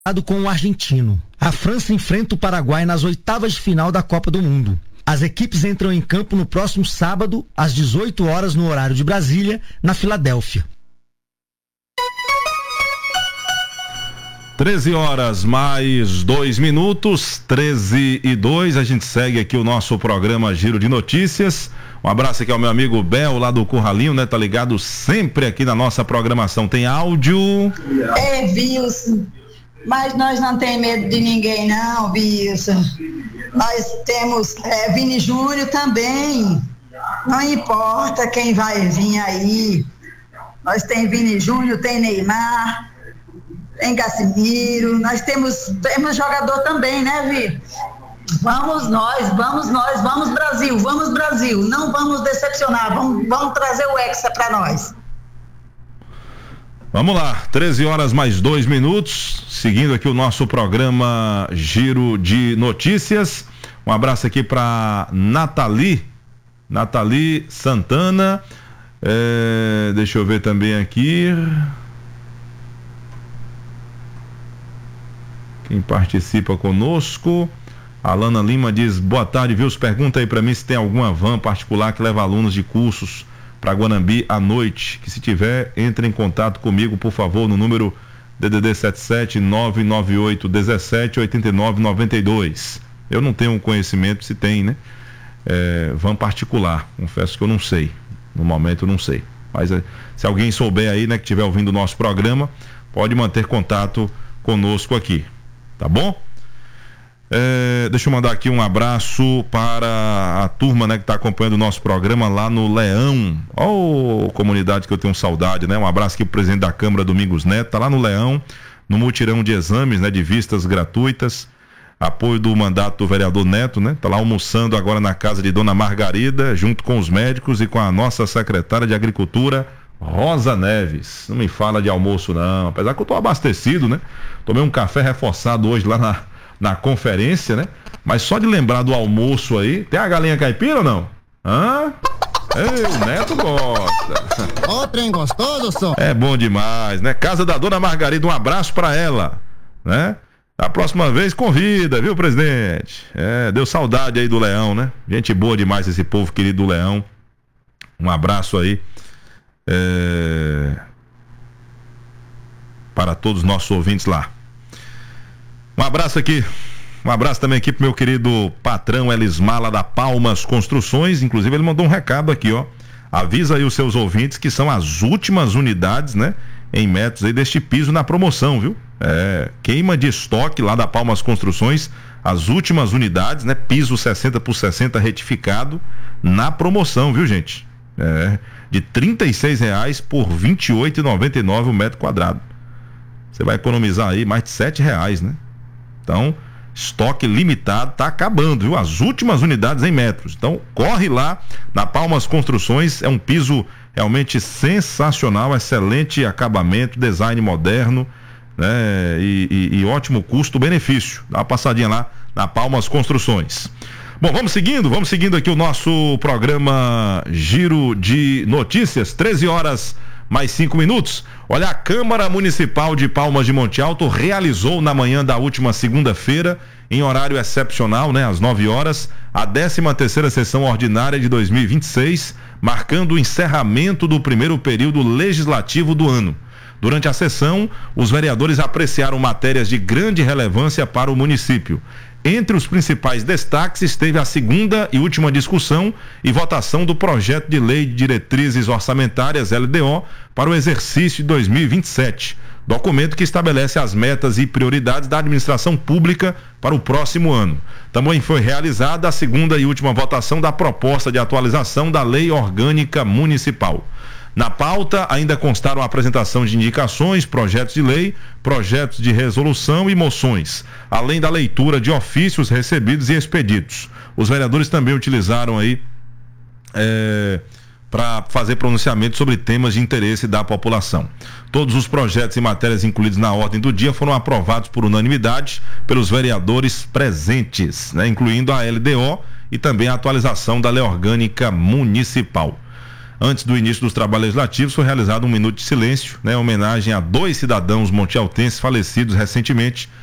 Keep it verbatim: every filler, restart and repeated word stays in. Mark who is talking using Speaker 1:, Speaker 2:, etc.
Speaker 1: com o argentino. A França enfrenta o Paraguai nas oitavas de final da Copa do Mundo. As equipes entram em campo no próximo sábado, às dezoito horas, no horário de Brasília, na Filadélfia.
Speaker 2: treze horas mais dois minutos, treze e dois. A gente segue aqui o nosso programa Giro de Notícias. Um abraço aqui ao meu amigo Bel, lá do Curralinho, né? Tá ligado sempre aqui na nossa programação. Tem áudio.
Speaker 3: É, Wilson. Mas nós não temos medo de ninguém, não, Wilson. Nós temos é, Vini Júnior também. Não importa quem vai vir aí. Nós tem Vini Júnior, tem Neymar, tem Casimiro. Nós temos, temos jogador também, né, Vi? Vamos nós, vamos nós, vamos Brasil, vamos Brasil. Não vamos decepcionar, vamos, vamos trazer o Hexa para nós.
Speaker 2: Vamos lá, treze horas mais dois minutos, seguindo aqui o nosso programa Giro de Notícias. Um abraço aqui para Nathalie, Nathalie Santana. É, deixa eu ver também aqui. Quem participa conosco. Alana Lima diz: boa tarde, viu? Pergunta aí para mim se tem alguma van particular que leva alunos de cursos para Guanambi à noite, que se tiver, entre em contato comigo, por favor, no número D D D sete sete nove nove oito um sete oito nove nove dois. Eu não tenho conhecimento se tem, né? É, van particular, confesso que eu não sei, no momento eu não sei, mas é, se alguém souber aí, né, que estiver ouvindo o nosso programa, pode manter contato conosco aqui, tá bom? É, deixa eu mandar aqui um abraço para a turma, né, que está acompanhando o nosso programa lá no Leão. Ó, oh, comunidade que eu tenho saudade, né? Um abraço aqui pro presidente da Câmara, Domingos Neto, tá lá no Leão, no mutirão de exames, né, de vistas gratuitas, apoio do mandato do vereador Neto, né? Tá lá almoçando agora na casa de Dona Margarida, junto com os médicos e com a nossa secretária de Agricultura, Rosa Neves. Não me fala de almoço não, apesar que eu tô abastecido, né? Tomei um café reforçado hoje lá na na conferência, né? Mas só de lembrar do almoço aí, tem a galinha caipira ou não? Hã? Ei, o Neto gosta.
Speaker 4: Ó, trem gostoso, som.
Speaker 2: É bom demais, né? Casa da Dona Margarida, um abraço pra ela, né? A próxima vez convida, viu, presidente? É, deu saudade aí do Leão, né? Gente boa demais esse povo querido do Leão. Um abraço aí é... para todos os nossos ouvintes lá. Um abraço aqui, um abraço também aqui pro meu querido patrão Elismala da Palmas Construções, inclusive ele mandou um recado aqui, ó, avisa aí os seus ouvintes que são as últimas unidades, né, em metros aí deste piso na promoção, viu? É, queima de estoque lá da Palmas Construções, as últimas unidades, né, piso sessenta por sessenta retificado na promoção, viu, gente? É, de trinta e seis reais por vinte e oito reais e noventa e nove centavos o metro quadrado. Você vai economizar aí mais de sete reais, né? Então, estoque limitado, tá acabando, viu? As últimas unidades em metros. Então, corre lá na Palmas Construções, é um piso realmente sensacional, excelente acabamento, design moderno, né? E, e, e ótimo custo-benefício. Dá uma passadinha lá na Palmas Construções. Bom, vamos seguindo, vamos seguindo aqui o nosso programa Giro de Notícias, treze horas mais cinco minutos. Olha, a Câmara Municipal de Palmas de Monte Alto realizou na manhã da última segunda-feira, em horário excepcional, né, às nove horas, a décima terceira sessão ordinária de dois mil e vinte e seis, marcando o encerramento do primeiro período legislativo do ano. Durante a sessão, os vereadores apreciaram matérias de grande relevância para o município. Entre os principais destaques esteve a segunda e última discussão e votação do projeto de lei de diretrizes orçamentárias L D O para o exercício de dois mil e vinte e sete, documento que estabelece as metas e prioridades da administração pública para o próximo ano. Também foi realizada a segunda e última votação da proposta de atualização da Lei Orgânica Municipal. Na pauta ainda constaram a apresentação de indicações, projetos de lei, projetos de resolução e moções, além da leitura de ofícios recebidos e expedidos. Os vereadores também utilizaram aí é, para fazer pronunciamento sobre temas de interesse da população. Todos os projetos e matérias incluídos na ordem do dia foram aprovados por unanimidade pelos vereadores presentes, né, incluindo a L D O e também a atualização da Lei Orgânica Municipal. Antes do início dos trabalhos legislativos, foi realizado um minuto de silêncio, né, em homenagem a dois cidadãos montealtenses falecidos recentemente